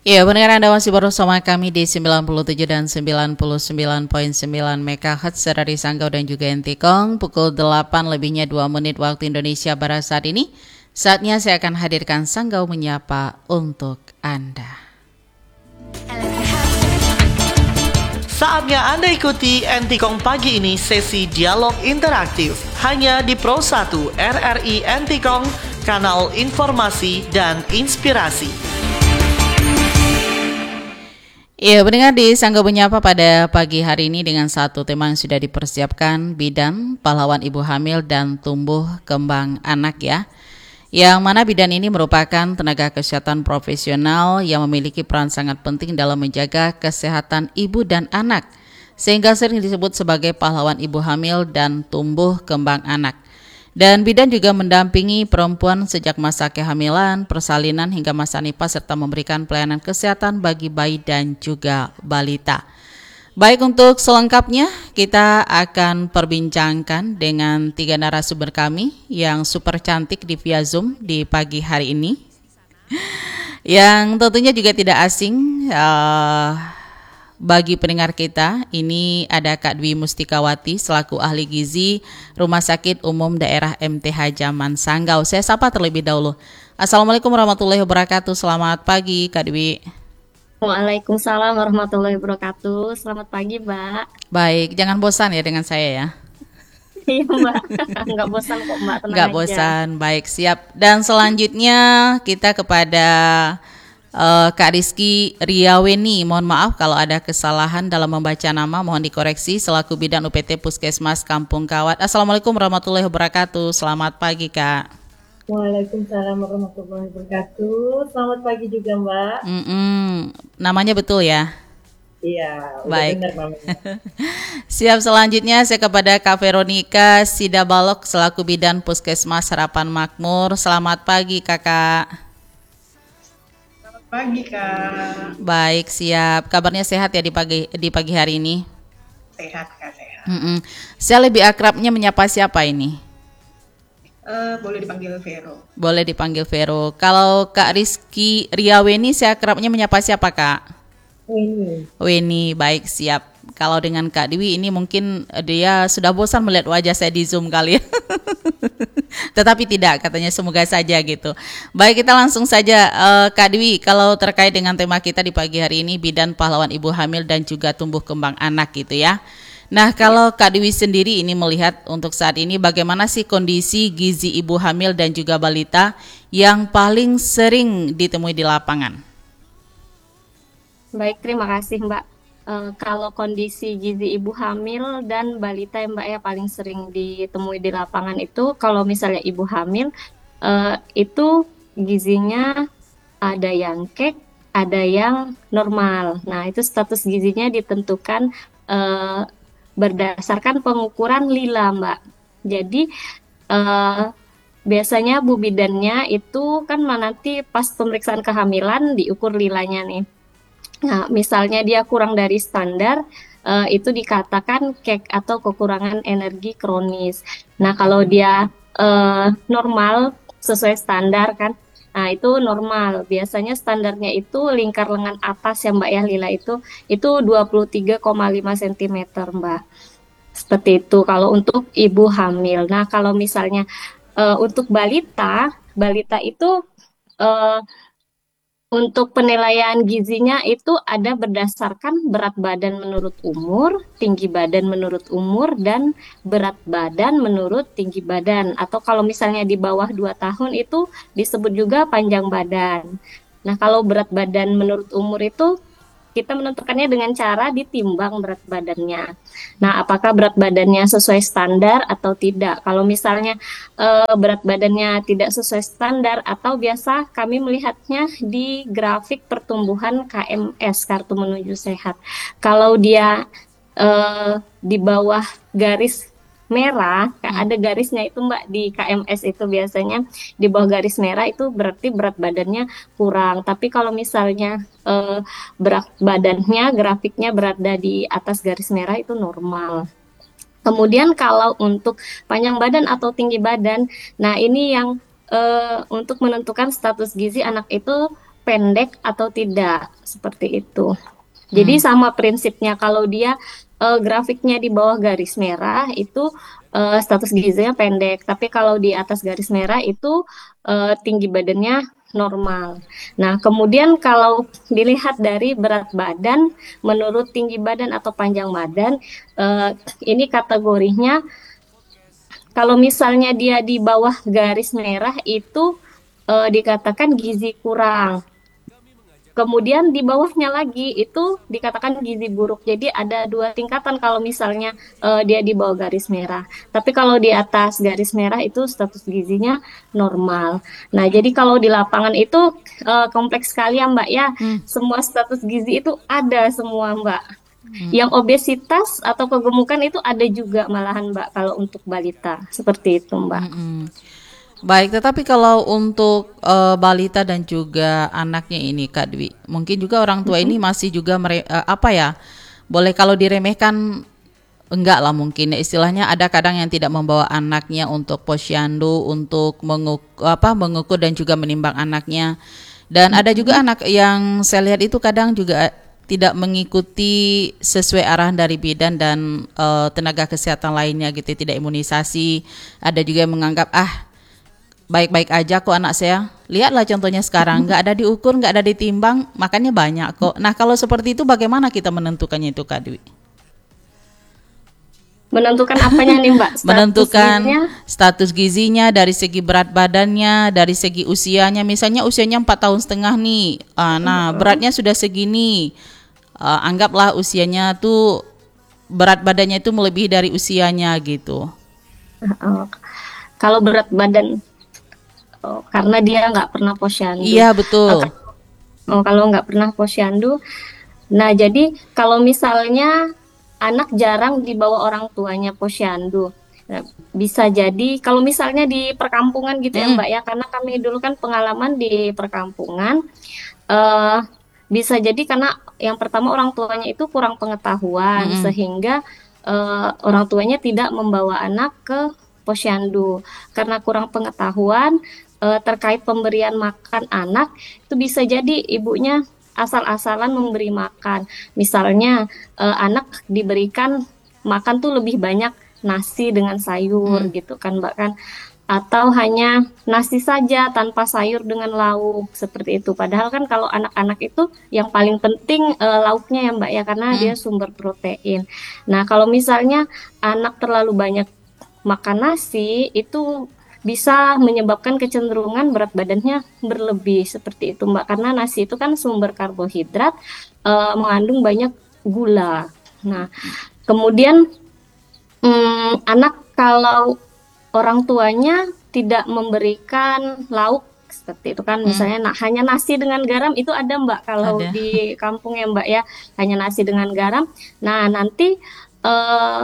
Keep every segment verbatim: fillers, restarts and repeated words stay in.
Ya, pendengar Anda masih bersama kami di sembilan puluh tujuh dan sembilan puluh sembilan koma sembilan MHz dari Sanggau dan juga Entikong. Pukul delapan lebihnya dua menit waktu Indonesia Barat saat ini. Saatnya saya akan hadirkan Sanggau Menyapa untuk Anda. Saatnya Anda ikuti Entikong pagi ini sesi dialog interaktif hanya di Pro satu R R I Entikong, kanal informasi dan inspirasi. Ya, pendengar di Sanggau Menyapa pada pagi hari ini dengan satu tema yang sudah dipersiapkan, bidan, pahlawan ibu hamil dan tumbuh kembang anak ya. Yang mana bidan ini merupakan tenaga kesehatan profesional yang memiliki peran sangat penting dalam menjaga kesehatan ibu dan anak, sehingga sering disebut sebagai pahlawan ibu hamil dan tumbuh kembang anak. Dan bidan juga mendampingi perempuan sejak masa kehamilan, persalinan hingga masa nifas serta memberikan pelayanan kesehatan bagi bayi dan juga balita. Baik, untuk selengkapnya kita akan perbincangkan dengan tiga narasumber kami yang super cantik di via Zoom di pagi hari ini. Yang tentunya juga tidak asing uh, bagi pendengar kita, ini ada Kak Dwi Mustikawati selaku ahli gizi Rumah Sakit Umum Daerah M T H Zaman Sanggau. Saya sapa terlebih dahulu. Assalamualaikum warahmatullahi wabarakatuh. Selamat pagi Kak Dwi. Waalaikumsalam warahmatullahi wabarakatuh. Selamat pagi, Mbak. Baik, jangan bosan ya dengan saya ya. Iya, Mbak. Nggak bosan kok, Mbak. Tenang Nggak aja. bosan, baik, siap. Dan selanjutnya kita kepada Uh, Kak Rizky Riaweni, mohon maaf kalau ada kesalahan dalam membaca nama, mohon dikoreksi, selaku bidan U P T Puskesmas Kampung Kawat. Assalamualaikum warahmatullahi wabarakatuh. Selamat pagi Kak. Waalaikumsalam warahmatullahi wabarakatuh. Selamat pagi juga Mbak. Mm-mm. Namanya betul ya? Iya, udah baik. benar namanya. Siap, selanjutnya saya kepada Kak Veronica Sidabalok selaku bidan Puskesmas Harapan Makmur. Selamat pagi Kakak. Pagi Kak. Baik, siap. Kabarnya sehat ya di pagi di pagi hari ini? Sehat Kak, sehat. Mm-mm. Saya lebih akrabnya menyapa siapa ini? Uh, boleh dipanggil Vero. Boleh dipanggil Vero. Kalau Kak Rizky Riaweni, saya akrabnya menyapa siapa Kak? Weni. Weni, baik, siap. Kalau dengan Kak Dewi ini mungkin dia sudah bosan melihat wajah saya di Zoom kali ya. Tetapi tidak, katanya semoga saja gitu. Baik, kita langsung saja uh, Kak Dewi, kalau terkait dengan tema kita di pagi hari ini, bidan pahlawan ibu hamil dan juga tumbuh kembang anak gitu ya. Nah, kalau Kak Dewi sendiri ini melihat untuk saat ini bagaimana sih kondisi gizi ibu hamil dan juga balita yang paling sering ditemui di lapangan? Baik, terima kasih Mbak. Uh, kalau kondisi gizi ibu hamil dan balita ya Mbak ya paling sering ditemui di lapangan itu, kalau misalnya ibu hamil uh, itu gizinya ada yang kek, ada yang normal. Nah, itu status gizinya ditentukan uh, berdasarkan pengukuran lila Mbak. Jadi uh, biasanya bu bidannya itu kan nanti pas pemeriksaan kehamilan diukur lilanya nih. Nah, misalnya dia kurang dari standar, uh, itu dikatakan kek atau kekurangan energi kronis. Nah, kalau dia uh, normal sesuai standar kan, nah itu normal. Biasanya standarnya itu lingkar lengan atas ya Mbak ya, lila itu itu dua puluh tiga koma lima sentimeter Mbak. Seperti itu kalau untuk ibu hamil. Nah, kalau misalnya uh, untuk balita, balita itu uh, untuk penilaian gizinya itu ada berdasarkan berat badan menurut umur, tinggi badan menurut umur, dan berat badan menurut tinggi badan. Atau kalau misalnya di bawah dua tahun itu disebut juga panjang badan. Nah, kalau berat badan menurut umur itu kita menentukannya dengan cara ditimbang berat badannya. Nah, apakah berat badannya sesuai standar atau tidak? Kalau misalnya e, berat badannya tidak sesuai standar atau biasa kami melihatnya di grafik pertumbuhan K M S, kartu menuju sehat. Kalau dia e, di bawah garis merah, ada garisnya itu Mbak di K M S itu biasanya di bawah garis merah itu berarti berat badannya kurang. Tapi kalau misalnya eh, berat badannya grafiknya berada di atas garis merah itu normal. Kemudian kalau untuk panjang badan atau tinggi badan, nah ini yang eh, untuk menentukan status gizi anak itu pendek atau tidak, seperti itu. Jadi Hmm. sama prinsipnya, kalau dia eh, grafiknya di bawah garis merah itu eh, status gizinya pendek, tapi kalau di atas garis merah itu eh, tinggi badannya normal. Nah, kemudian kalau dilihat dari berat badan menurut tinggi badan atau panjang badan, eh, ini kategorinya kalau misalnya dia di bawah garis merah itu eh, dikatakan gizi kurang. Kemudian di bawahnya lagi itu dikatakan gizi buruk. Jadi ada dua tingkatan kalau misalnya eh, dia di bawah garis merah. Tapi kalau di atas garis merah itu status gizinya normal. Nah, jadi kalau di lapangan itu eh, kompleks sekali ya Mbak ya. Hmm. Semua status gizi itu ada semua Mbak. Hmm. Yang obesitas atau kegemukan itu ada juga malahan Mbak kalau untuk balita. Seperti itu Mbak. Mm-mm. Baik, tetapi kalau untuk eh, balita dan juga anaknya ini Kak Dwi, mungkin juga orang tua ini masih juga mere- eh, apa ya, boleh kalau diremehkan enggak lah mungkin ya, istilahnya ada kadang yang tidak membawa anaknya untuk posyandu, untuk mengukur, apa mengukur dan juga menimbang anaknya, dan ada juga anak yang saya lihat itu kadang juga tidak mengikuti sesuai arahan dari bidan dan eh, tenaga kesehatan lainnya gitu, tidak imunisasi. Ada juga yang menganggap ah baik-baik aja kok anak saya. Lihatlah contohnya sekarang, nggak ada diukur, nggak ada ditimbang, makannya banyak kok. Nah kalau seperti itu bagaimana kita menentukannya itu Kak Dwi? Menentukan apanya nih Mbak? Status Menentukan gizinya? status gizinya dari segi berat badannya, dari segi usianya. Misalnya usianya empat tahun setengah nih, ah, nah beratnya sudah segini. Ah, anggaplah usianya tuh berat badannya itu melebihi dari usianya gitu. Oh, kalau berat badan, oh, karena dia nggak pernah posyandu. Iya betul. Oh, kalau nggak pernah posyandu, nah jadi kalau misalnya anak jarang dibawa orang tuanya posyandu, nah, bisa jadi kalau misalnya di perkampungan gitu ya Mm. Mbak ya, karena kami dulu kan pengalaman di perkampungan, eh bisa jadi karena yang pertama orang tuanya itu kurang pengetahuan Mm-mm. sehingga eh, orang tuanya tidak membawa anak ke posyandu karena kurang pengetahuan eh, terkait pemberian makan anak, itu bisa jadi ibunya asal-asalan memberi makan. Misalnya eh, anak diberikan makan tuh lebih banyak nasi dengan sayur Hmm. gitu kan Mbak kan, atau hanya nasi saja tanpa sayur dengan lauk seperti itu. Padahal kan kalau anak-anak itu yang paling penting eh, lauknya ya Mbak ya, karena Hmm. dia sumber protein. Nah, kalau misalnya anak terlalu banyak makan nasi itu bisa menyebabkan kecenderungan berat badannya berlebih seperti itu Mbak, karena nasi itu kan sumber karbohidrat, eh, mengandung banyak gula. Nah, kemudian hmm, anak kalau orang tuanya tidak memberikan lauk seperti itu kan, Hmm. misalnya nah, hanya nasi dengan garam itu ada Mbak kalau Ada. di kampung ya Mbak ya, hanya nasi dengan garam. Nah, nanti eh,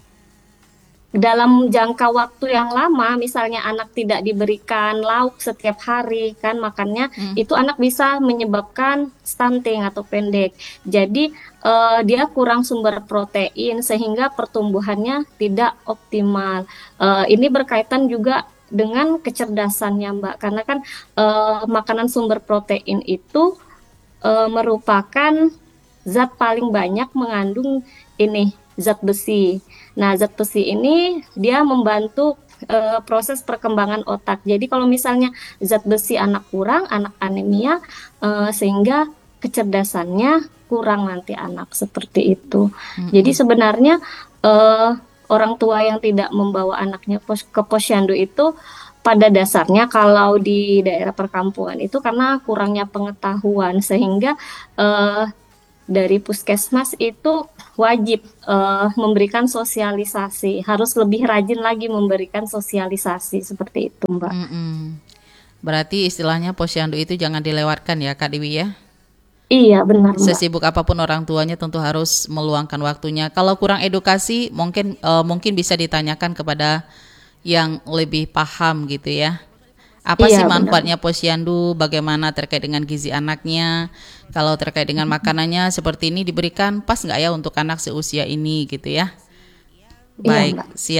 dalam jangka waktu yang lama, misalnya anak tidak diberikan lauk setiap hari kan makannya, Hmm. itu anak bisa menyebabkan stunting atau pendek. Jadi eh, dia kurang sumber protein sehingga pertumbuhannya tidak optimal. Eh, ini berkaitan juga dengan kecerdasannya Mbak, karena kan eh, makanan sumber protein itu eh, merupakan zat paling banyak mengandung ini zat besi. Nah, zat besi ini dia membantu eh, proses perkembangan otak. Jadi kalau misalnya zat besi anak kurang, anak anemia, eh, sehingga kecerdasannya kurang nanti anak seperti itu. Jadi sebenarnya eh, orang tua yang tidak membawa anaknya pos- ke posyandu itu pada dasarnya kalau di daerah perkampungan itu karena kurangnya pengetahuan, sehingga eh, dari puskesmas itu wajib eh, memberikan sosialisasi, harus lebih rajin lagi memberikan sosialisasi seperti itu, Mbak. Mm-mm. Berarti istilahnya posyandu itu jangan dilewatkan ya Kak Dewi ya. Iya, benar, Mbak. Sesibuk apapun orang tuanya tentu harus meluangkan waktunya. Kalau kurang edukasi mungkin eh, mungkin bisa ditanyakan kepada yang lebih paham gitu ya. Apa Iya, sih benar. manfaatnya posyandu? Bagaimana terkait dengan gizi anaknya? Kalau terkait dengan makanannya seperti ini diberikan pas nggak ya untuk anak seusia ini gitu ya? Iya, Baik, Mbak. siap.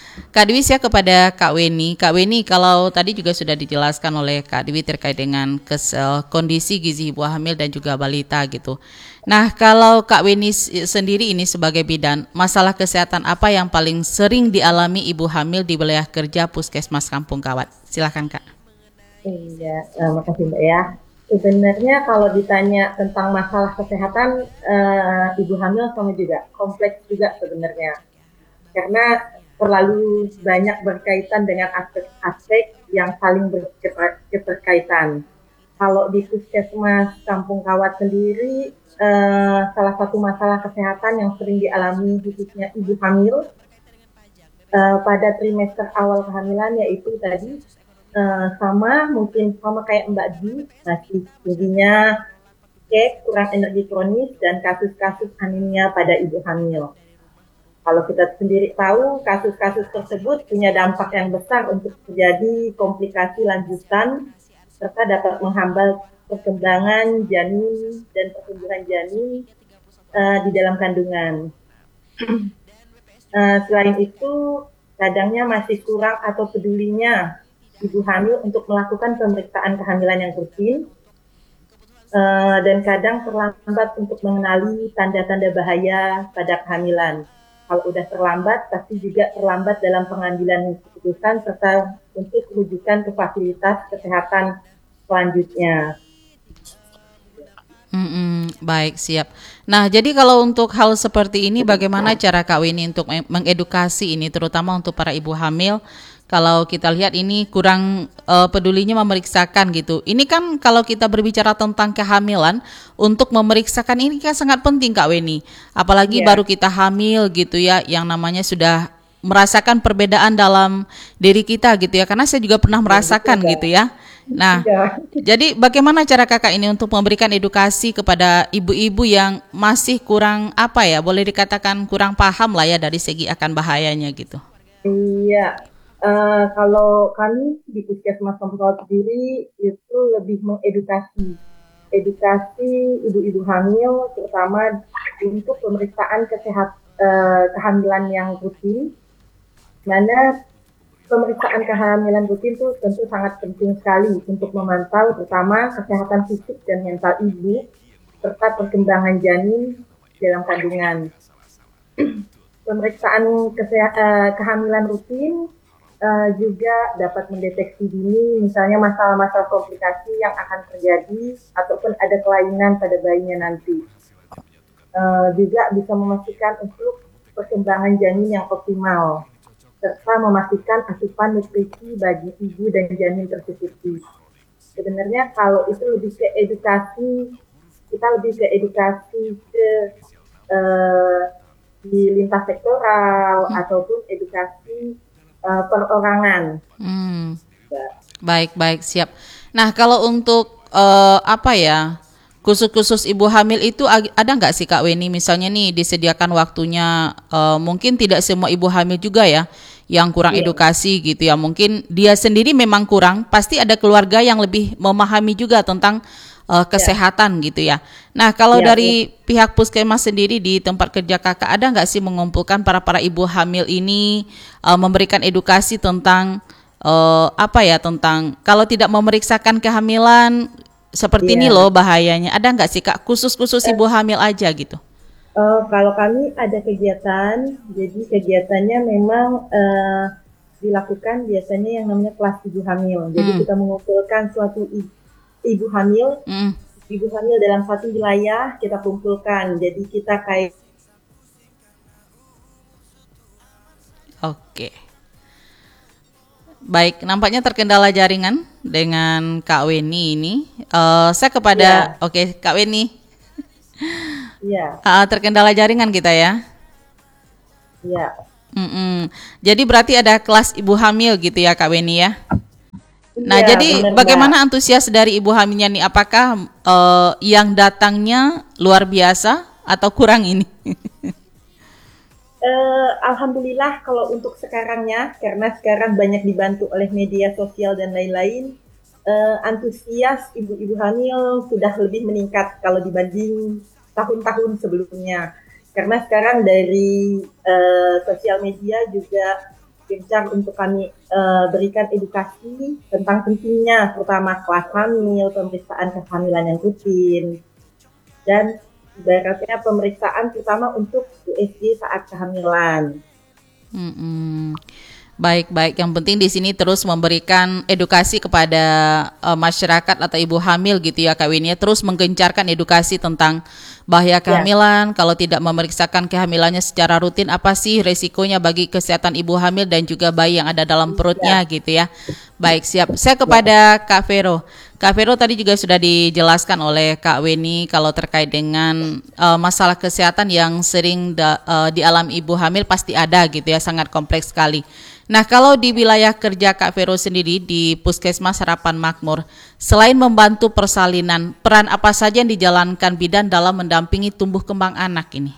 Kak Dwi, saya kepada Kak Weni. Kak Weni, kalau tadi juga sudah dijelaskan oleh Kak Dwi terkait dengan kes, eh, kondisi gizi ibu hamil dan juga balita gitu. Nah, kalau Kak Weni s- sendiri ini sebagai bidan, masalah kesehatan apa yang paling sering dialami ibu hamil di wilayah kerja Puskesmas Kampung Kawat? Silakan Kak. Iya, eh, makasih Mbak ya. Sebenarnya kalau ditanya tentang masalah kesehatan, eh, ibu hamil sama juga kompleks juga sebenarnya. Karena terlalu banyak berkaitan dengan aspek-aspek yang saling berketerkaitan. Kalau di Puskesmas Kampung Kawat sendiri, eh, salah satu masalah kesehatan yang sering dialami khususnya ibu hamil eh, pada trimester awal kehamilan yaitu tadi eh, sama mungkin sama kayak Mbak Di, masih tingginya cek, kurang energi kronis, dan kasus-kasus anemia pada ibu hamil. Kalau kita sendiri tahu, kasus-kasus tersebut punya dampak yang besar untuk terjadi komplikasi lanjutan, serta dapat menghambat perkembangan janin dan pertumbuhan janin uh, di dalam kandungan. Uh, selain itu, kadangnya masih kurang atau pedulinya ibu hamil untuk melakukan pemeriksaan kehamilan yang rutin, uh, dan kadang terlambat untuk mengenali tanda-tanda bahaya pada kehamilan. Kalau udah terlambat, pasti juga terlambat dalam pengambilan keputusan serta untuk rujukan ke fasilitas kesehatan selanjutnya. Mm-mm, baik, siap. Nah, jadi kalau untuk hal seperti ini, bagaimana cara Kak Weni untuk meng- mengedukasi ini, terutama untuk para ibu hamil? Kalau kita lihat ini kurang eh, pedulinya memeriksakan gitu. Ini kan kalau kita berbicara tentang kehamilan, untuk memeriksakan ini kan sangat penting Kak Weni. Apalagi Iya. baru kita hamil gitu ya, yang namanya sudah merasakan perbedaan dalam diri kita gitu ya. Karena saya juga pernah merasakan betul, gitu ya. Nah, Iya. jadi bagaimana cara kakak ini untuk memberikan edukasi kepada ibu-ibu yang masih kurang apa ya, boleh dikatakan kurang paham lah ya dari segi akan bahayanya gitu. Iya, eh, kalau kami di Puskesmas Kampung Kawat sendiri itu lebih mengedukasi, edukasi ibu-ibu hamil, terutama untuk pemeriksaan kesehat eh, kehamilan yang rutin, mana pemeriksaan kehamilan rutin itu tentu sangat penting sekali untuk memantau terutama kesehatan fisik dan mental ibu serta perkembangan janin dalam kandungan. Pemeriksaan kesehat, uh, kehamilan rutin uh, juga dapat mendeteksi dini misalnya masalah-masalah komplikasi yang akan terjadi ataupun ada kelainan pada bayinya nanti. Uh, juga bisa memastikan untuk perkembangan janin yang optimal serta memastikan asupan nutrisi bagi ibu dan janin tercukupi. Sebenarnya kalau itu lebih ke edukasi, kita lebih ke edukasi ke uh, di lintas sektoral hmm. ataupun edukasi uh, perorangan. Hmm. Baik, baik, siap. Nah, kalau untuk uh, apa ya, khusus-khusus ibu hamil itu ada nggak sih Kak Weni? Misalnya nih disediakan waktunya, uh, mungkin tidak semua ibu hamil juga ya, yang kurang yeah. edukasi gitu ya. Mungkin dia sendiri memang kurang, pasti ada keluarga yang lebih memahami juga tentang Uh, kesehatan ya. gitu ya. Nah, kalau ya, dari ya. pihak Puskesmas sendiri di tempat kerja kakak, ada nggak sih mengumpulkan para para ibu hamil ini uh, memberikan edukasi tentang uh, apa ya, tentang kalau tidak memeriksakan kehamilan seperti ya. ini loh bahayanya. Ada nggak sih Kak khusus-khusus uh, ibu hamil aja gitu? Uh, kalau kami ada kegiatan, jadi kegiatannya memang uh, dilakukan biasanya yang namanya kelas ibu hamil. Jadi hmm. kita mengumpulkan suatu ibu ibu hamil, mm. ibu hamil dalam satu wilayah kita kumpulkan. Jadi kita kayak Oke. Baik, nampaknya terkendala jaringan dengan Kak Weni ini. Uh, saya kepada, yeah. oke okay, Kak Weni. Iya. Yeah. Uh, terkendala jaringan kita ya. Iya. Yeah. Jadi berarti ada kelas ibu hamil gitu ya Kak Weni ya? Nah, ya, jadi bener, bagaimana Mbak. Antusias dari ibu hamilnya nih? Apakah uh, yang datangnya luar biasa atau kurang ini? uh, Alhamdulillah kalau untuk sekarangnya, karena sekarang banyak dibantu oleh media sosial dan lain-lain, uh, antusias ibu-ibu hamil sudah lebih meningkat kalau dibanding tahun-tahun sebelumnya. Karena sekarang dari uh, sosial media juga gencar untuk kami uh, berikan edukasi tentang pentingnya, terutama kelas hamil, pemeriksaan kehamilan yang rutin, dan ibaratnya pemeriksaan terutama untuk U S G saat kehamilan. Mm-mm. Baik-baik, yang penting di sini terus memberikan edukasi kepada uh, masyarakat atau ibu hamil gitu ya Kak Winnie, terus menggencarkan edukasi tentang bahaya kehamilan, ya. Kalau tidak memeriksakan kehamilannya secara rutin, apa sih resikonya bagi kesehatan ibu hamil dan juga bayi yang ada dalam perutnya, ya. Gitu ya. Baik, siap. Saya kepada ya. Kak Vero. Kak Vero tadi juga sudah dijelaskan oleh Kak Weni kalau terkait dengan uh, masalah kesehatan yang sering da, uh, dialami ibu hamil pasti ada gitu ya, sangat kompleks sekali. Nah, kalau di wilayah kerja Kak Vero sendiri di Puskesmas Harapan Makmur, selain membantu persalinan, peran apa saja yang dijalankan bidan dalam mendampingi tumbuh kembang anak ini?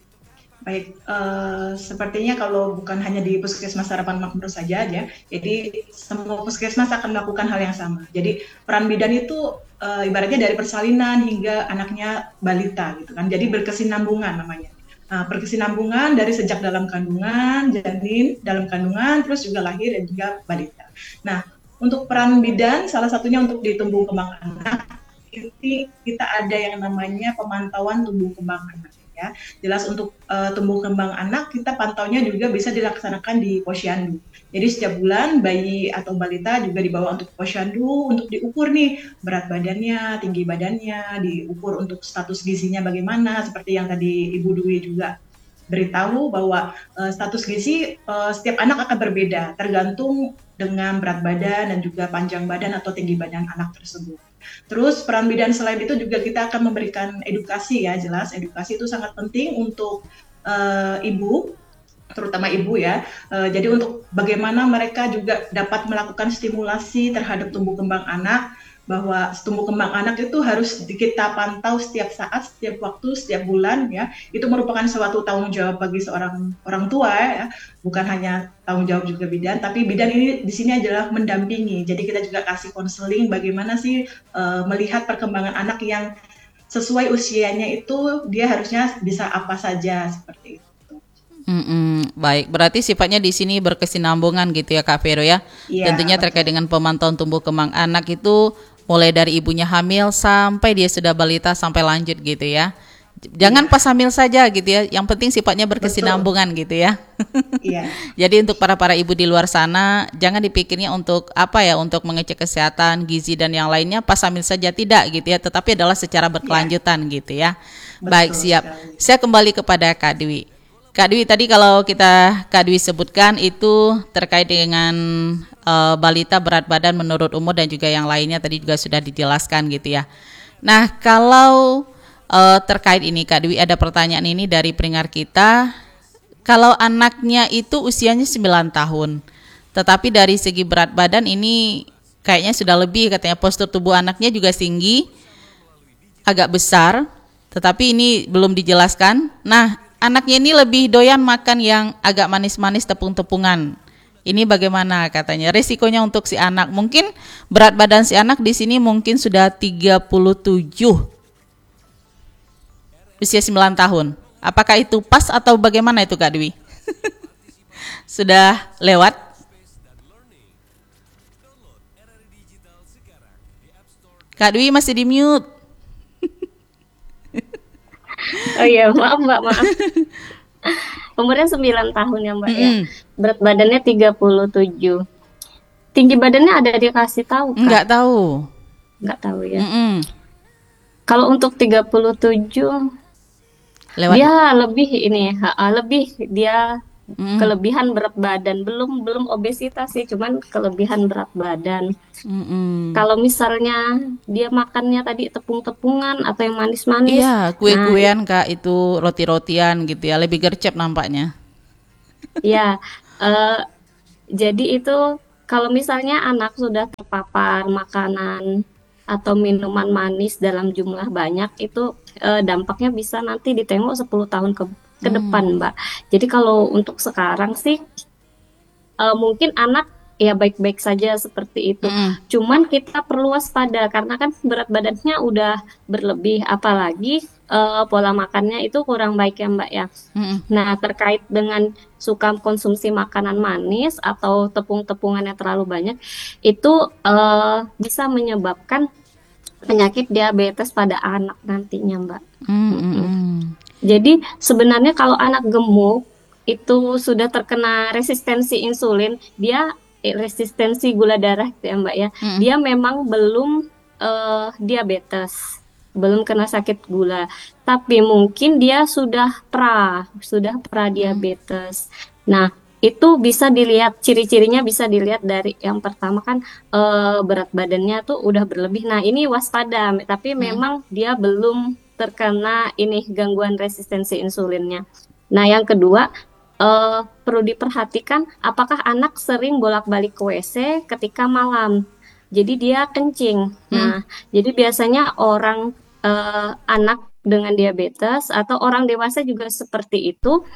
Baik, uh, sepertinya kalau bukan hanya di Puskesmas Harapan Makmur saja ya, jadi semua puskesmas akan melakukan hal yang sama. Jadi peran bidan itu uh, ibaratnya dari persalinan hingga anaknya balita gitu kan. Jadi berkesinambungan namanya. Nah, berkesinambungan dari sejak dalam kandungan, janin dalam kandungan, terus juga lahir dan juga balita. Nah, untuk peran bidan, salah satunya untuk di tumbuh kembang anak, ini kita ada yang namanya pemantauan tumbuh kembang anak. Ya, jelas untuk uh, tumbuh kembang anak kita pantaunya juga bisa dilaksanakan di posyandu. Jadi setiap bulan bayi atau balita juga dibawa untuk posyandu untuk diukur nih berat badannya, tinggi badannya, diukur untuk status gizinya bagaimana, seperti yang tadi Ibu Dwi juga beritahu bahwa uh, status gizi uh, setiap anak akan berbeda tergantung dengan berat badan dan juga panjang badan atau tinggi badan anak tersebut. Terus peran bidan selain itu juga kita akan memberikan edukasi ya, jelas edukasi itu sangat penting untuk uh, ibu, terutama ibu ya. Uh, jadi untuk bagaimana mereka juga dapat melakukan stimulasi terhadap tumbuh kembang anak, bahwa tumbuh kembang anak itu harus kita pantau setiap saat, setiap waktu, setiap bulan ya. Itu merupakan suatu tanggung jawab bagi seorang orang tua ya, bukan hanya tanggung jawab juga bidan, tapi bidan ini di sini adalah mendampingi. Jadi kita juga kasih konseling bagaimana sih uh, melihat perkembangan anak yang sesuai usianya itu dia harusnya bisa apa saja seperti itu. Mm-mm, baik, berarti sifatnya di sini berkesinambungan gitu ya Kak Vero ya. Ya, tentunya betul. Terkait dengan pemantauan tumbuh kembang anak itu mulai dari ibunya hamil sampai dia sudah balita sampai lanjut gitu ya. Jangan ya. Pas hamil saja gitu ya. Yang penting sifatnya berkesinambungan betul. Gitu ya. Iya. Jadi untuk para para ibu di luar sana jangan dipikirnya untuk apa ya, untuk mengecek kesehatan gizi dan yang lainnya pas hamil saja, tidak gitu ya. Tetapi adalah secara berkelanjutan ya. Gitu ya. Betul, baik, siap. Sekali. Saya kembali kepada Kak Dwi. Kak Dwi, tadi kalau kita Kak Dwi sebutkan itu terkait dengan uh, balita berat badan menurut umur dan juga yang lainnya tadi juga sudah dijelaskan gitu ya. Nah, kalau uh, terkait ini Kak Dwi ada pertanyaan ini dari pendengar kita. Kalau anaknya itu usianya sembilan tahun, tetapi dari segi berat badan ini kayaknya sudah lebih, katanya postur tubuh anaknya juga tinggi, agak besar, tetapi ini belum dijelaskan. Nah, anaknya ini lebih doyan makan yang agak manis-manis, tepung-tepungan. Ini bagaimana katanya? Resikonya untuk si anak. Mungkin berat badan si anak di sini mungkin sudah tiga puluh tujuh. Usia sembilan tahun. Apakah itu pas atau bagaimana itu Kak Dwi? Sudah lewat? Kak Dwi masih di mute. Oh iya, maaf Mbak, maaf. Umurnya sembilan tahun ya Mbak mm-hmm. ya. Berat badannya tiga puluh tujuh. Tinggi badannya ada dikasih tahu kan? Enggak tahu. Enggak tahu ya. Mm-hmm. Kalau untuk tiga puluh tujuh lewat. Dia lebih ini, ha, lebih dia mm-hmm. kelebihan berat badan, belum belum obesitas sih, cuman kelebihan berat badan. Mm-hmm. Kalau misalnya dia makannya tadi tepung-tepungan atau yang manis-manis, iya, kue-kuean nah, Kak, itu roti-rotian gitu ya, lebih gercep nampaknya. Ya, uh, jadi itu kalau misalnya anak sudah terpapar makanan atau minuman manis dalam jumlah banyak, itu uh, dampaknya bisa nanti ditengok sepuluh tahun ke, ke hmm. depan Mbak. Jadi kalau untuk sekarang sih uh, mungkin anak ya baik-baik saja seperti itu. Mm-mm. Cuman kita perlu waspada karena kan berat badannya udah berlebih, apalagi eh, pola makannya itu kurang baik ya Mbak ya. Mm-mm. Nah, terkait dengan suka konsumsi makanan manis atau tepung-tepungan yang terlalu banyak, itu eh, bisa menyebabkan penyakit diabetes pada anak nantinya, Mbak. Mm-mm. Mm-mm. Jadi sebenarnya kalau anak gemuk itu sudah terkena resistensi insulin, dia eh, resistensi gula darah gitu ya Mbak ya. Mm-mm. Dia memang belum eh, diabetes, belum kena sakit gula, tapi mungkin dia sudah pra, sudah pra diabetes. Nah, itu bisa dilihat ciri-cirinya bisa dilihat dari yang pertama kan eh, berat badannya tuh udah berlebih. Nah, ini waspada, tapi Mm-mm. memang dia belum terkena ini gangguan resistensi insulinnya. Nah, yang kedua eh, perlu diperhatikan apakah anak sering bolak-balik ke W C ketika malam. Jadi dia kencing. Nah, jadi biasanya orang eh, anak dengan diabetes atau orang dewasa juga seperti itu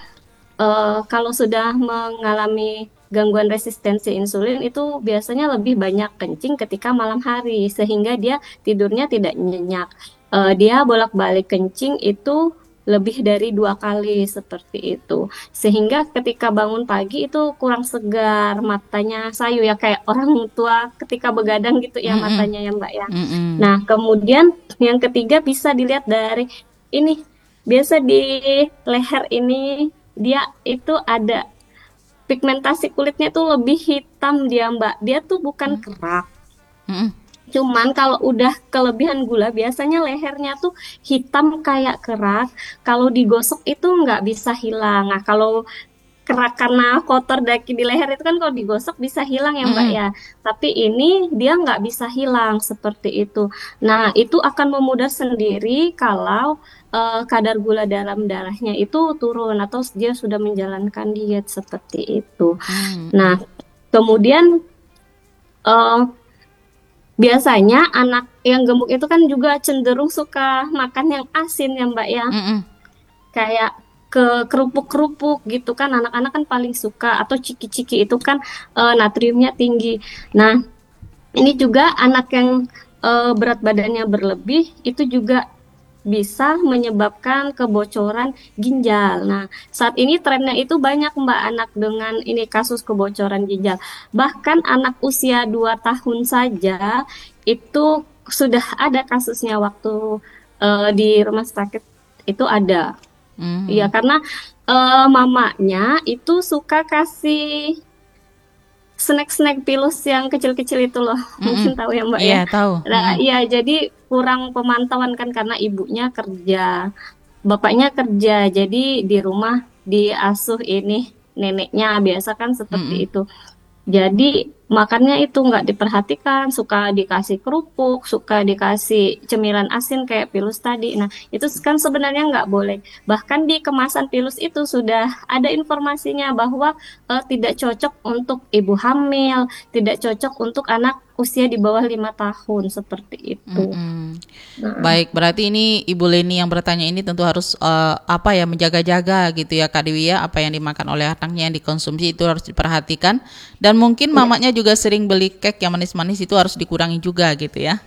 eh, kalau sudah mengalami gangguan resistensi insulin itu biasanya lebih banyak kencing ketika malam hari sehingga dia tidurnya tidak nyenyak. Eh, dia bolak-balik kencing itu lebih dari dua kali seperti itu sehingga ketika bangun pagi itu kurang segar, matanya sayu ya kayak orang tua ketika begadang gitu ya Mm-mm. matanya ya Mbak ya. Mm-mm. Nah, kemudian yang ketiga bisa dilihat dari ini. Biasa di leher ini dia itu ada pigmentasi kulitnya tuh lebih hitam dia Mbak. Dia tuh bukan kerak. Mm-mm. Cuman kalau udah kelebihan gula biasanya lehernya tuh hitam kayak kerak. Kalau digosok itu nggak bisa hilang. Nah, kalau kerak karena kotor daki di leher itu kan kalau digosok bisa hilang ya Mbak Mm-mm. ya. Tapi ini dia nggak bisa hilang seperti itu. Nah, itu akan memudar sendiri kalau eh, kadar gula dalam darahnya itu turun atau dia sudah menjalankan diet seperti itu. Mm-mm. Nah, kemudian eh, biasanya anak yang gemuk itu kan juga cenderung suka makan yang asin ya Mbak ya. Mm-mm. Kayak ke kerupuk-kerupuk gitu kan anak-anak kan paling suka atau ciki-ciki itu kan eh, natriumnya tinggi. Nah, ini juga anak yang eh, berat badannya berlebih itu juga bisa menyebabkan kebocoran ginjal. Nah, saat ini trennya itu banyak Mbak anak dengan ini kasus kebocoran ginjal. Bahkan anak usia dua tahun saja itu sudah ada kasusnya waktu eh, di rumah sakit itu ada. Mm-mm. Iya, karena eh, mamanya itu suka kasih snack-snack pilus yang kecil-kecil itu loh. Mm-mm. Mungkin tahu ya Mbak ya. Iya, tahu. Nah, Mm-mm. iya, jadi kurang pemantauan kan karena ibunya kerja, bapaknya kerja, jadi di rumah diasuh ini neneknya biasa kan Mm-mm. seperti itu. Jadi makannya itu nggak diperhatikan, suka dikasih kerupuk, suka dikasih cemilan asin kayak pilus tadi. Nah, itu kan sebenarnya nggak boleh. Bahkan di kemasan pilus itu sudah ada informasinya bahwa eh, tidak cocok untuk ibu hamil, tidak cocok untuk anak usia di bawah lima tahun seperti itu. Mm-mm. Nah, Baik, berarti ini Ibu Leni yang bertanya ini tentu harus eh, apa ya menjaga-jaga gitu ya Kak Dewi ya, apa yang dimakan oleh anaknya yang dikonsumsi itu harus diperhatikan dan mungkin mamanya juga sering beli cake yang manis-manis itu harus dikurangi juga gitu ya.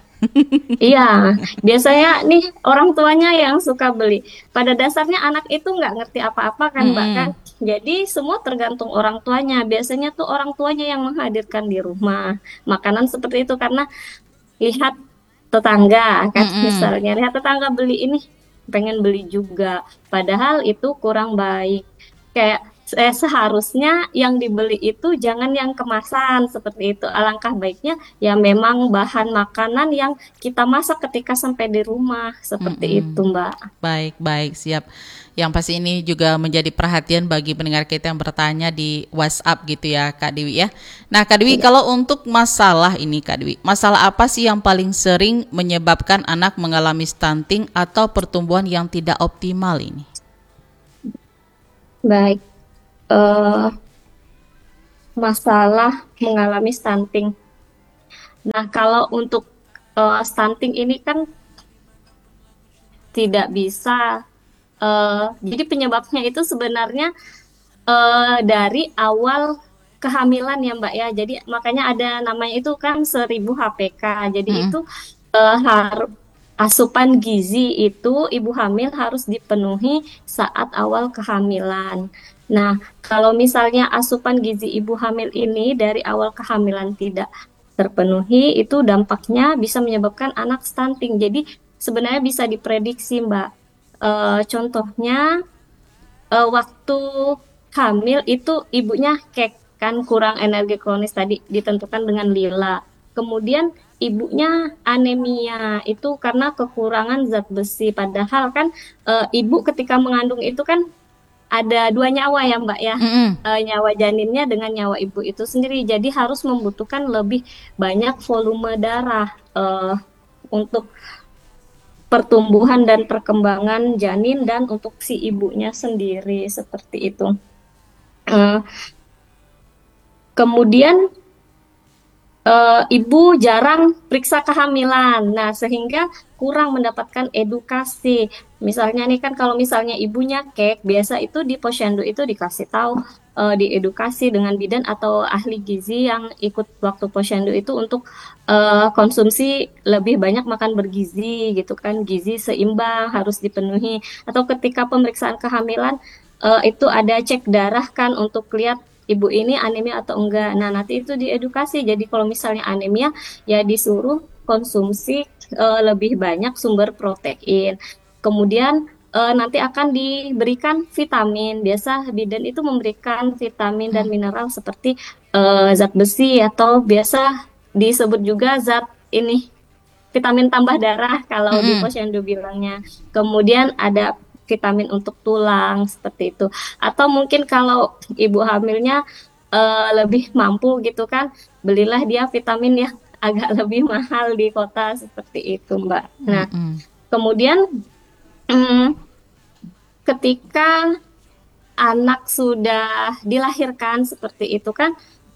iya, biasanya nih orang tuanya yang suka beli. Pada dasarnya anak itu nggak ngerti apa-apa kan, Mbak kan. Mm-mm. Jadi semua tergantung orang tuanya. Biasanya tuh orang tuanya yang menghadirkan di rumah makanan seperti itu karena lihat tetangga kan, Mm-mm. misalnya lihat tetangga beli ini, pengen beli juga. Padahal itu kurang baik. Kayak eh, seharusnya yang dibeli itu jangan yang kemasan seperti itu. Alangkah baiknya ya memang bahan makanan yang kita masak ketika sampai di rumah seperti itu, Mm-mm. Mbak. Baik, baik, siap. Yang pasti ini juga menjadi perhatian bagi pendengar kita yang bertanya di WhatsApp gitu ya, Kak Dewi ya. Nah, Kak Dewi, kalau untuk masalah ini, Kak Dewi, masalah apa sih yang paling sering menyebabkan anak mengalami stunting atau pertumbuhan yang tidak optimal ini? Baik, eh, masalah mengalami stunting. Nah, kalau untuk eh, stunting ini kan tidak bisa, eh, jadi penyebabnya itu sebenarnya eh, dari awal kehamilan ya Mbak ya. Jadi makanya ada namanya itu kan seribu H P K. Jadi Mm-mm. itu eh, har- asupan gizi itu ibu hamil harus dipenuhi saat awal kehamilan. Nah, kalau misalnya asupan gizi ibu hamil ini dari awal kehamilan tidak terpenuhi, itu dampaknya bisa menyebabkan anak stunting. Jadi sebenarnya bisa diprediksi, Mbak. Eh, contohnya eh, waktu hamil itu ibunya kek kan kurang energi kronis tadi ditentukan dengan lila. Kemudian ibunya anemia itu karena kekurangan zat besi. Padahal kan eh, ibu ketika mengandung itu kan ada dua nyawa ya Mbak ya. Mm-mm. Eh, nyawa janinnya dengan nyawa ibu itu sendiri. Jadi harus membutuhkan lebih banyak volume darah eh, untuk pertumbuhan dan perkembangan janin dan untuk si ibunya sendiri seperti itu. Eh, kemudian eh, ibu jarang periksa kehamilan. Nah, sehingga kurang mendapatkan edukasi. Misalnya nih kan kalau misalnya ibunya kek, biasa itu di posyandu itu dikasih tahu, eh, diedukasi dengan bidan atau ahli gizi yang ikut waktu posyandu itu untuk eh, konsumsi lebih banyak makan bergizi gitu kan, gizi seimbang harus dipenuhi. Atau ketika pemeriksaan kehamilan eh, itu ada cek darah kan untuk lihat ibu ini anemia atau enggak. Nah, nanti itu diedukasi. Jadi kalau misalnya anemia, ya disuruh konsumsi eh, lebih banyak sumber protein. Kemudian eh, nanti akan diberikan vitamin. Biasa bidan itu memberikan vitamin dan Mm. mineral seperti eh, zat besi atau biasa disebut juga zat ini vitamin tambah darah kalau di Mm-mm. posyandu bilangnya. Kemudian ada vitamin untuk tulang seperti itu. Atau mungkin kalau ibu hamilnya eh, lebih mampu gitu kan, belilah dia vitamin yang agak lebih mahal di kota seperti itu, Mbak. Nah, Mm-mm. kemudian mm, ketika anak sudah dilahirkan seperti itu kan,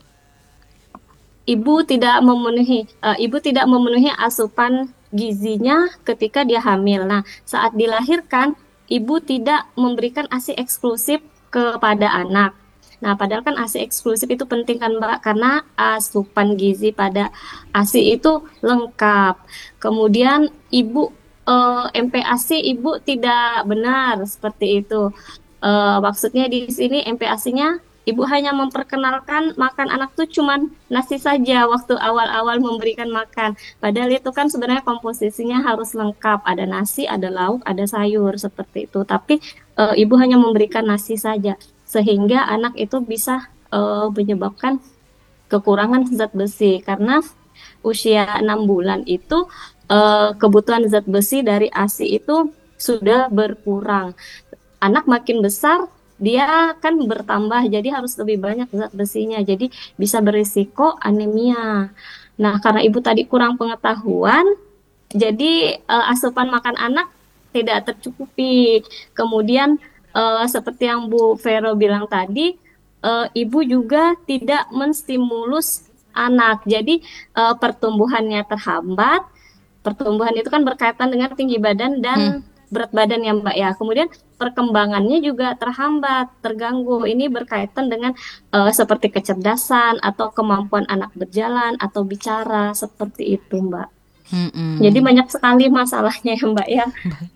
ibu tidak memenuhi eh, ibu tidak memenuhi asupan gizinya ketika dia hamil. Nah, saat dilahirkan, ibu tidak memberikan A S I eksklusif kepada anak. Nah, padahal kan A S I eksklusif itu penting kan, Mbak, karena asupan gizi pada A S I itu lengkap. Kemudian ibu eh, M P A S I ibu tidak benar seperti itu. Eh, maksudnya di sini M P A S I-nya ibu hanya memperkenalkan makan anak tuh cuman nasi saja waktu awal-awal memberikan makan. Padahal itu kan sebenarnya komposisinya harus lengkap. Ada nasi, ada lauk, ada sayur seperti itu. Tapi eh, ibu hanya memberikan nasi saja. Sehingga anak itu bisa eh, menyebabkan kekurangan zat besi. Karena usia enam bulan itu eh, kebutuhan zat besi dari A S I itu sudah berkurang. Anak makin besar, dia kan bertambah, jadi harus lebih banyak zat besinya. Jadi bisa berisiko anemia. Nah, karena ibu tadi kurang pengetahuan, jadi eh, asupan makan anak tidak tercukupi. Kemudian eh, seperti yang Bu Vero bilang tadi, eh, ibu juga tidak menstimulus anak. Jadi eh, pertumbuhannya terhambat. Pertumbuhan itu kan berkaitan dengan tinggi badan dan Hmm. berat badan ya Mbak ya. Kemudian perkembangannya juga terhambat, terganggu. Ini berkaitan dengan eh, seperti kecerdasan atau kemampuan anak berjalan atau bicara seperti itu Mbak. Mm-mm. Jadi banyak sekali masalahnya ya Mbak ya.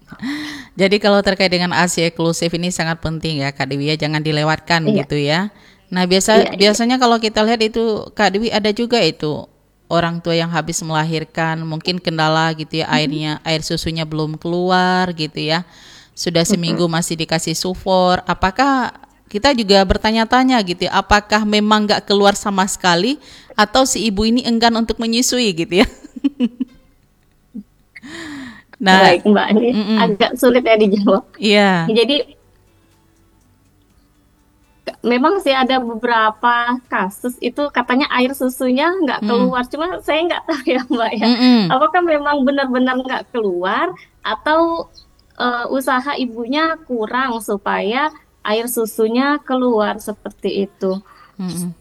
Jadi kalau terkait dengan A S I eksklusif ini sangat penting ya Kak Dewi ya, jangan dilewatkan Iya. gitu ya. Nah biasa Iya, iya. biasanya kalau kita lihat itu Kak Dewi ada juga itu orang tua yang habis melahirkan mungkin kendala gitu ya, airnya air susunya belum keluar gitu ya, sudah seminggu masih dikasih sufor. Apakah kita juga bertanya-tanya gitu ya, apakah memang nggak keluar sama sekali atau si ibu ini enggan untuk menyusui gitu ya? Nah, Baik Mbak, ini mm-mm. agak sulit ya dijawab. Iya. Jadi memang sih ada beberapa kasus itu katanya air susunya nggak Mm. keluar, cuma saya nggak tahu ya Mbak ya. Mm-mm. Apakah memang benar-benar nggak keluar atau eh, usaha ibunya kurang supaya air susunya keluar seperti itu. Mm-mm.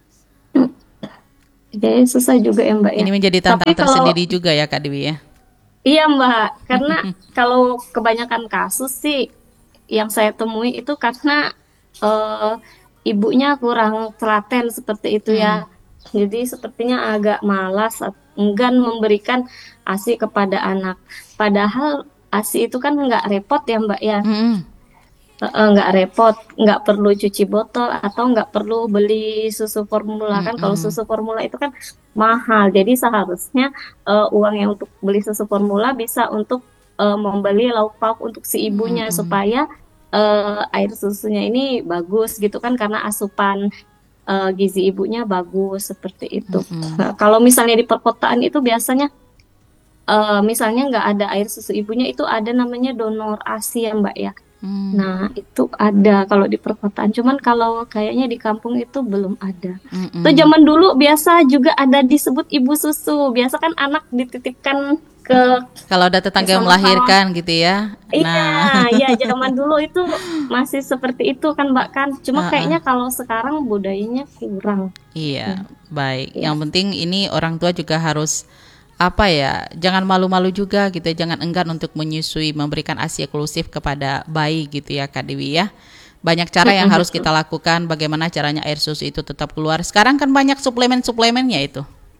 Jadi susah juga ya Mbak ya. Ini menjadi Tapi tantangan kalau tersendiri juga ya Kak Dewi ya. iya Mbak, karena kalau kebanyakan kasus sih yang saya temui itu karena eh, ibunya kurang telaten seperti itu ya. Mm. Jadi sepertinya agak malas, at- enggan memberikan ASI kepada anak. Padahal ASI itu kan nggak repot ya Mbak ya. Mm-mm. Eh, eh, nggak repot, nggak perlu cuci botol atau nggak perlu beli susu formula kan. Kalau Mm-mm. susu formula itu kan mahal. Jadi seharusnya eh, uang yang untuk beli susu formula bisa untuk eh, membeli lauk pauk untuk si ibunya Mm-mm. supaya eh, air susunya ini bagus gitu kan karena asupan eh, gizi ibunya bagus seperti itu. Mm-mm. Nah, kalau misalnya di perkotaan itu biasanya eh, misalnya nggak ada air susu ibunya itu ada namanya donor ASI ya Mbak ya. Mm. Nah, itu ada kalau di perkotaan. Cuman kalau kayaknya di kampung itu belum ada. Itu Mm-mm. zaman dulu biasa juga ada disebut ibu susu. Biasa kan anak dititipkan ke Kalau ada tetangga yang sama salah. melahirkan gitu ya. Iya, Nah, ya zaman dulu itu masih seperti itu kan Mbak kan. Cuma uh-uh. kayaknya kalau sekarang budayanya kurang. Iya, baik. Ya. Yang penting ini orang tua juga harus apa ya, jangan malu-malu juga gitu, ya, jangan enggan untuk menyusui, memberikan ASI eksklusif kepada bayi gitu ya Kak Dewi ya. Banyak cara yang harus kita lakukan, bagaimana caranya air susu itu tetap keluar. Sekarang kan banyak suplemen-suplemennya itu.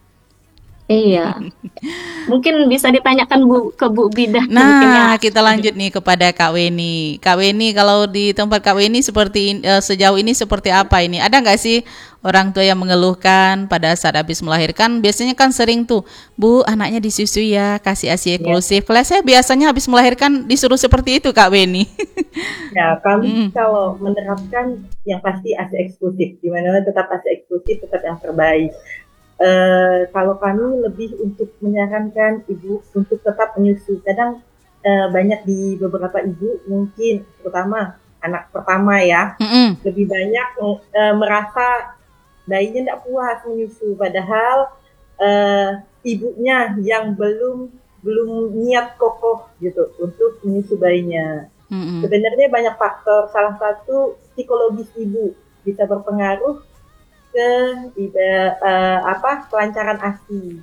Iya. Mungkin bisa ditanyakan Bu ke Bu Bidah mungkin Nah, ya. kita lanjut nih kepada Kak Weni. Kak Weni, kalau di tempat Kak Weni seperti in- eh, sejauh ini seperti apa ini? Ada nggak sih orang tua yang mengeluhkan pada saat habis melahirkan? Biasanya kan sering tuh, Bu, anaknya disusui ya, kasih ASI Ya, eksklusif. Kalau saya biasanya habis melahirkan disuruh seperti itu, Kak Weni. ya kami Mm, kalau menerapkan yang pasti ASI eksklusif, di mana tetap ASI eksklusif, tetap yang terbaik. Eh, kalau kami lebih untuk menyarankan ibu untuk tetap menyusui. Kadang eh, banyak di beberapa ibu mungkin, terutama anak pertama ya, mm-mm, lebih banyak eh, merasa bayinya tidak puas menyusu, padahal eh, ibunya yang belum belum niat kokoh gitu untuk menyusu bayinya. mm-mm. Sebenarnya banyak faktor, salah satu psikologis ibu bisa berpengaruh ke iba- eh, apa kelancaran ASI.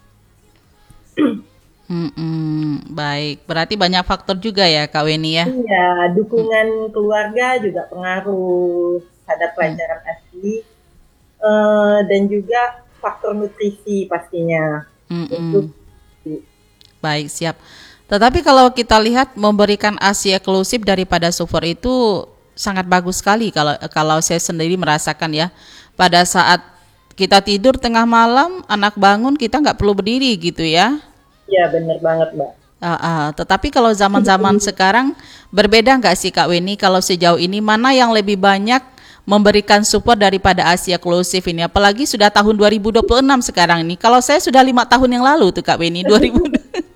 Mm-mm. Baik, berarti banyak faktor juga ya Kak Weni ya. Iya, dukungan keluarga juga pengaruh terhadap Mm, kelancaran ASI, eh, dan juga faktor nutrisi pastinya untuk mm-mm. Baik, siap. Tetapi kalau kita lihat memberikan ASI eksklusif daripada super itu sangat bagus sekali kalau kalau saya sendiri merasakan ya. Pada saat kita tidur tengah malam, anak bangun kita nggak perlu berdiri gitu ya. ya benar banget Mbak. Ah, ah. Tetapi kalau zaman-zaman sekarang berbeda nggak sih Kak Weni? Kalau sejauh ini mana yang lebih banyak memberikan support daripada ASI eksklusif ini? Apalagi sudah tahun dua ribu dua puluh enam sekarang ini. Kalau saya sudah lima tahun yang lalu tuh Kak Weni, dua ribu.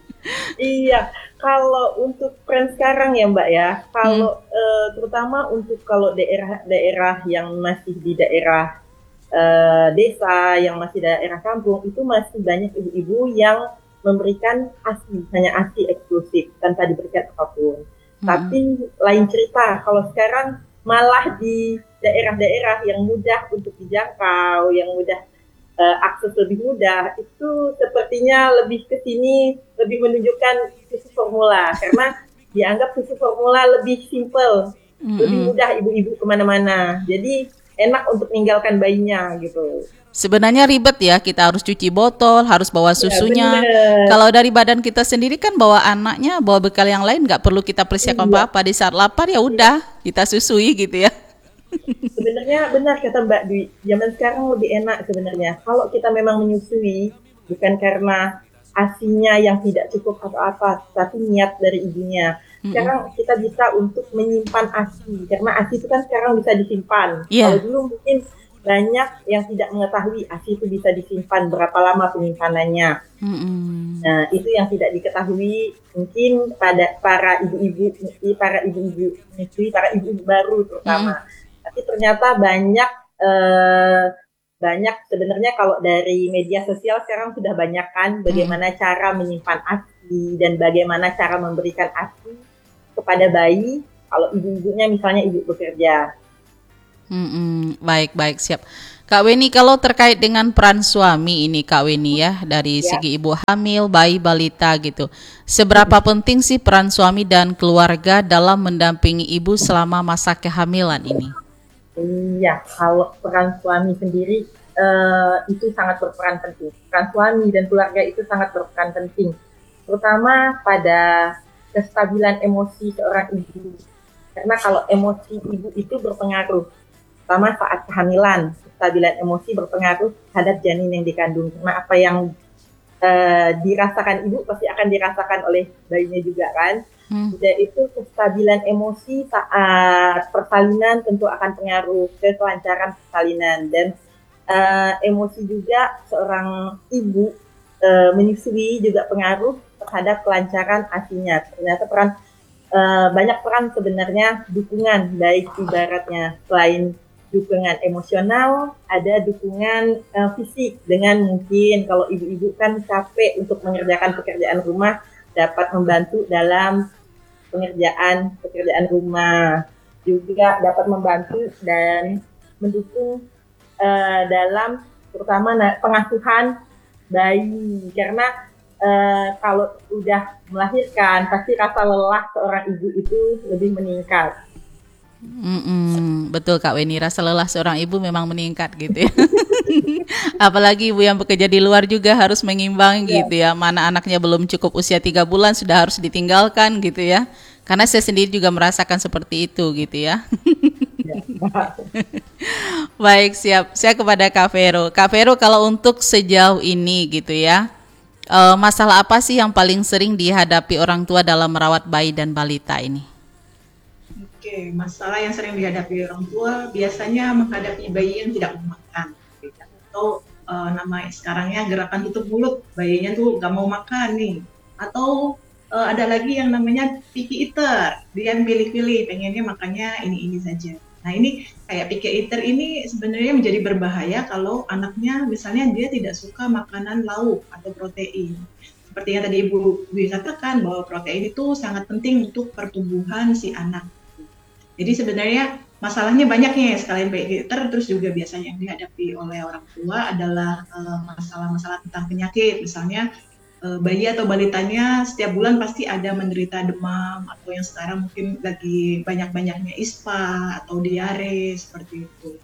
Iya, kalau untuk tren sekarang ya Mbak ya, Hmm, kalau eh, terutama untuk kalau daerah-daerah yang masih di daerah eh, desa, yang masih daerah kampung, itu masih banyak ibu-ibu yang memberikan ASI, hanya ASI eksklusif tanpa diberikan apapun. mm-mm, Tapi lain cerita, kalau sekarang malah di daerah-daerah yang mudah untuk dijangkau, yang mudah eh, akses lebih mudah, itu sepertinya lebih ke sini lebih menunjukkan susu formula karena dianggap susu formula lebih simple, lebih mm-mm. mudah ibu-ibu kemana-mana. Jadi enak untuk meninggalkan bayinya gitu. Sebenarnya ribet ya, kita harus cuci botol, harus bawa Ya susunya. bener. Kalau dari badan kita sendiri kan bawa anaknya, bawa bekal yang lain, nggak perlu kita persiapkan Iya. apa-apa. Di saat lapar ya udah kita susui gitu ya. Sebenarnya benar kata Mbak Dwi, zaman sekarang lebih enak sebenarnya. Kalau kita memang menyusui, bukan karena ASINya yang tidak cukup atau apa, tapi niat dari ibunya. Mm-mm. Sekarang kita bisa untuk menyimpan ASI, karena ASI itu kan sekarang bisa disimpan. Iya. Kalau dulu mungkin banyak yang tidak mengetahui ASI itu bisa disimpan, berapa lama penyimpanannya. Mm-mm. Nah, itu yang tidak diketahui mungkin pada para ibu-ibu, para ibu-ibu menyusui, para ibu-ibu baru terutama. Mm-mm. Tapi ternyata banyak eh, banyak sebenarnya kalau dari media sosial sekarang sudah banyak kan Mm-mm. bagaimana cara menyimpan ASI dan bagaimana cara memberikan ASI kepada bayi kalau ibu-ibunya misalnya ibu bekerja. Mm-mm. Baik, baik, siap. Kak Weni, kalau terkait dengan peran suami ini Kak Weni ya, dari Ya. segi ibu hamil, bayi, balita gitu. Seberapa penting sih peran suami dan keluarga dalam mendampingi ibu selama masa kehamilan ini? Iya, kalau peran suami sendiri uh, itu sangat berperan penting. Peran suami dan keluarga itu sangat berperan penting, terutama pada kestabilan emosi seorang ibu. Karena kalau emosi ibu itu berpengaruh, terutama saat kehamilan, kestabilan emosi berpengaruh terhadap janin yang dikandung. Karena apa yang uh, dirasakan ibu pasti akan dirasakan oleh bayinya juga kan. Hmm. Yaitu kestabilan emosi saat persalinan tentu akan pengaruh ke kelancaran persalinan, dan uh, emosi juga seorang ibu uh, menyusui juga pengaruh terhadap kelancaran asinya. Ternyata peran uh, banyak peran sebenarnya dukungan, baik ibaratnya selain dukungan emosional, ada dukungan uh, fisik dengan mungkin kalau ibu-ibu kan capek untuk mengerjakan pekerjaan rumah, dapat membantu dalam pengerjaan pekerjaan rumah, juga dapat membantu dan mendukung uh, dalam terutama pengasuhan bayi, karena uh, kalau udah melahirkan pasti rasa lelah seorang ibu itu lebih meningkat. Mm-mm, betul Kak Weni, rasa lelah seorang ibu memang meningkat gitu ya. Apalagi ibu yang bekerja di luar juga harus mengimbang yeah. gitu ya. Mana anaknya belum cukup usia tiga bulan sudah harus ditinggalkan gitu ya. Karena saya sendiri juga merasakan seperti itu gitu ya. Baik, siap. Saya kepada Kak Vero. Kak Vero, kalau untuk sejauh ini gitu ya, uh, masalah apa sih yang paling sering dihadapi orang tua dalam merawat bayi dan balita ini? Oke, masalah yang sering dihadapi orang tua biasanya menghadapi bayi yang tidak mau makan, atau uh, nama sekarangnya gerakan tutup mulut, bayinya tuh gak mau makan nih, atau uh, ada lagi yang namanya picky eater, dia pilih-pilih, pengennya makannya ini-ini saja. Nah ini kayak picky eater ini sebenarnya menjadi berbahaya kalau anaknya misalnya dia tidak suka makanan lauk atau protein. Seperti yang tadi Ibu Dwi katakan bahwa protein itu sangat penting untuk pertumbuhan si anak. Jadi sebenarnya masalahnya banyaknya ya, sekalian picky eater, terus juga biasanya yang dihadapi oleh orang tua adalah uh, masalah-masalah tentang penyakit. Misalnya uh, bayi atau balitanya setiap bulan pasti ada menderita demam, atau yang sekarang mungkin lagi banyak-banyaknya ispa atau diare seperti itu.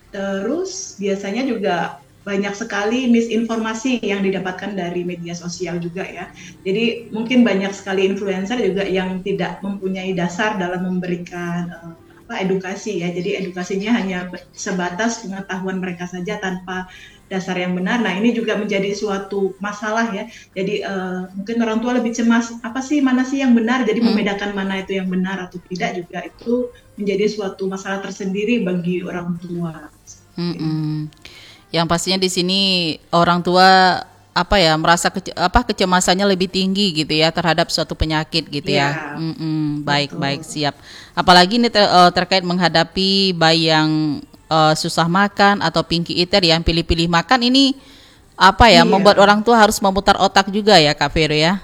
Terus biasanya juga banyak sekali misinformasi yang didapatkan dari media sosial juga ya. Jadi mungkin banyak sekali influencer juga yang tidak mempunyai dasar dalam memberikan uh, apa edukasi ya. Jadi edukasinya hanya sebatas pengetahuan mereka saja tanpa dasar yang benar. Nah ini juga menjadi suatu masalah ya. Jadi uh, mungkin orang tua lebih cemas, apa sih, mana sih yang benar, jadi hmm. membedakan mana itu yang benar atau tidak juga itu menjadi suatu masalah tersendiri bagi orang tua. Hmm-mm. Yang pastinya di sini orang tua apa ya merasa kece- apa kecemasannya lebih tinggi gitu ya terhadap suatu penyakit gitu ya. ya. Baik betul. Baik siap. Apalagi ini ter- terkait menghadapi bayi yang uh, susah makan atau picky eater yang pilih-pilih makan ini apa ya, iya. membuat orang tua harus memutar otak juga ya Kak Vero ya.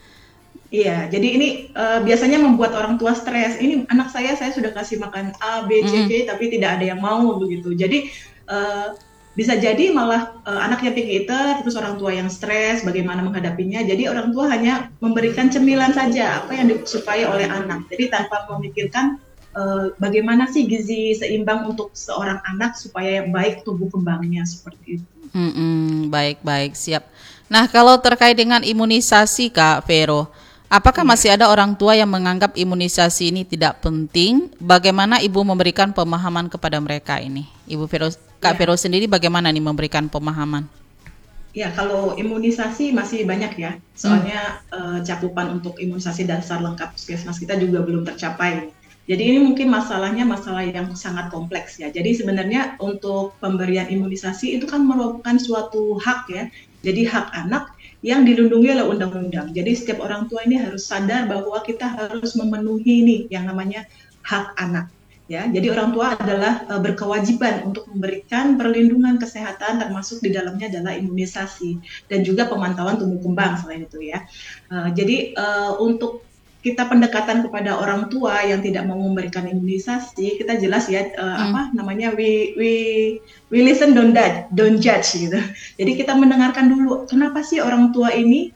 Iya, jadi ini uh, biasanya membuat orang tua stres. Ini anak saya saya sudah kasih makan A, B, C, D, mm. tapi tidak ada yang mau begitu. Jadi uh, bisa jadi malah uh, anaknya picky eater, terus orang tua yang stres, bagaimana menghadapinya. Jadi orang tua hanya memberikan cemilan saja, apa yang disukai oleh anak. Jadi tanpa memikirkan uh, bagaimana sih gizi seimbang untuk seorang anak supaya baik tumbuh kembangnya seperti itu. Hmm, baik, baik, siap. Nah, kalau terkait dengan imunisasi Kak Vero, apakah ya. masih ada orang tua yang menganggap imunisasi ini tidak penting? Bagaimana Ibu memberikan pemahaman kepada mereka ini? Ibu Vero, Kak ya. Vero sendiri bagaimana nih memberikan pemahaman? Ya, kalau imunisasi masih banyak ya. Soalnya hmm. uh, cakupan untuk imunisasi dasar lengkap puskesmas kita juga belum tercapai. Jadi ini mungkin masalahnya masalah yang sangat kompleks ya. Jadi sebenarnya untuk pemberian imunisasi itu kan merupakan suatu hak ya. Jadi hak anak yang dilindungi oleh undang-undang. Jadi setiap orang tua ini harus sadar bahwa kita harus memenuhi nih yang namanya hak anak. Ya, jadi orang tua adalah uh, berkewajiban untuk memberikan perlindungan kesehatan, termasuk di dalamnya adalah imunisasi dan juga pemantauan tumbuh kembang selain itu ya. Uh, jadi uh, untuk kita pendekatan kepada orang tua yang tidak mau memberikan imunisasi, kita jelas ya uh, hmm. apa namanya we we we listen don't judge, don't judge gitu. Jadi kita mendengarkan dulu kenapa sih orang tua ini